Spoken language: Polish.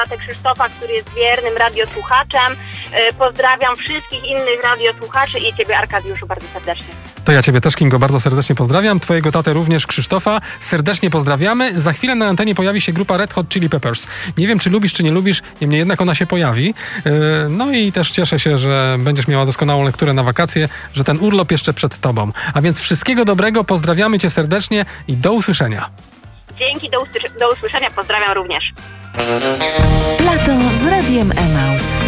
tatę Krzysztofa, który jest wiernym radiosłuchaczem. Pozdrawiam wszystkich innych radiosłuchaczy i Ciebie, Arkadiuszu, bardzo serdecznie. To ja Ciebie też, Kingo, bardzo serdecznie pozdrawiam. Twojego tatę również, Krzysztofa, serdecznie pozdrawiamy. Za chwilę na antenie pojawi się grupa Red Hot Chili Peppers. Nie wiem, czy lubisz, czy nie lubisz, niemniej jednak ona się pojawi. No i też cieszę się, że będziesz miała doskonałą lekturę na wakacje, że ten urlop jeszcze przed Tobą. A więc wszystkiego dobrego, pozdrawiamy Cię serdecznie i do usłyszenia. Dzięki, do usłyszenia, pozdrawiam również. Lato z Radiem Emaus.